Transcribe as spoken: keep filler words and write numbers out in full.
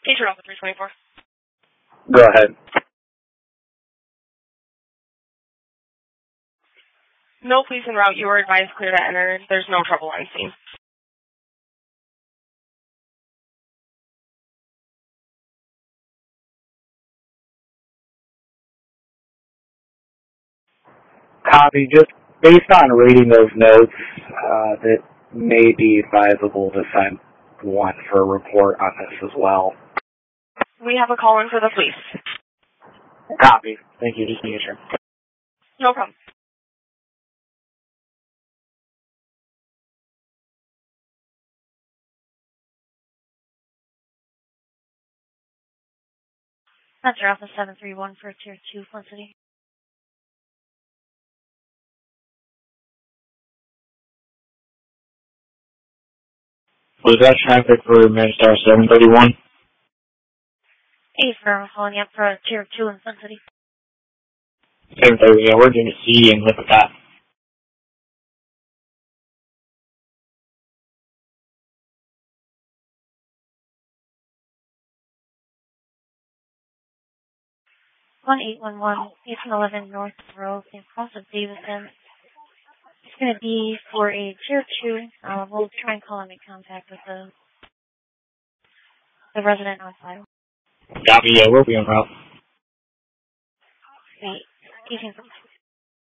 Page Alpha three twenty-four. Go ahead. No police en route. You were advised clear to enter. There's no trouble on scene. Copy. Just based on reading those notes, uh, that may be advisable to send one for a report on this as well. We have a call in for the police. Copy. Thank you. Just making sure. No problem. That's your Alpha seven three one for Tier two, Flint City. Was that traffic for Manchester seven thirty-one? Hey, for calling you up for a Tier two in Flint City. seven thirty, yeah, we're doing a C and look at that. one eight one one, eighteen eleven North Road, in cross of Davison. It's going to be for a Tier two. Uh, we'll try and call and make contact with the, the resident on file. Copy, yeah, we'll be en route. Wait, eighteen